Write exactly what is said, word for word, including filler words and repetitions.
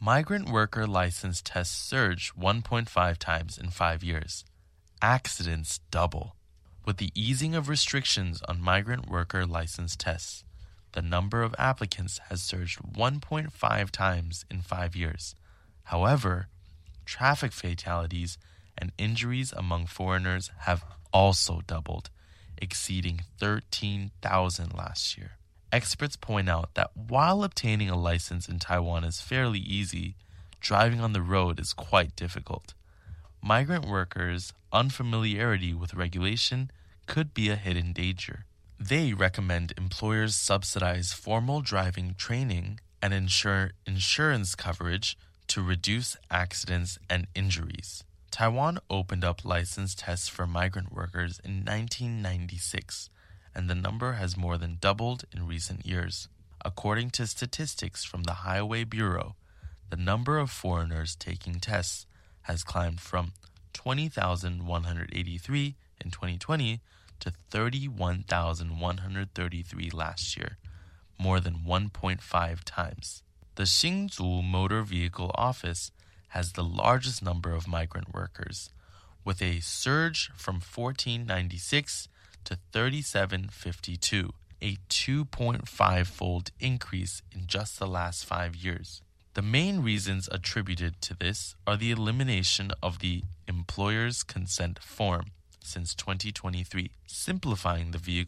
Migrant worker license tests surge one point five times in five years. Accidents double. With the easing of restrictions on migrant worker license tests, the number of applicants has surged one point five times in five years. However, traffic fatalities and injuries among foreigners have also doubled, exceeding thirteen thousand last year. Experts point out that while obtaining a license in Taiwan is fairly easy, driving on the road is quite difficult. Migrant workers' unfamiliarity with regulation could be a hidden danger. They recommend employers subsidize formal driving training and ensure insurance coverage to reduce accidents and injuries. Taiwan opened up license tests for migrant workers in nineteen ninety-six, and the number has more than doubled in recent years. According to statistics from the Highway Bureau, the number of foreigners taking tests has climbed from twenty thousand one hundred eighty-three in twenty twenty to thirty-one thousand one hundred thirty-three last year, more than one point five times. The Hsinchu Motor Vehicle Office has the largest number of migrant workers, with a surge from fourteen ninety-six to thirty-seven fifty-two, a two point five fold increase in just the last five years. The main reasons attributed to this are the elimination of the employer's consent form since twenty twenty-three, simplifying the vehicle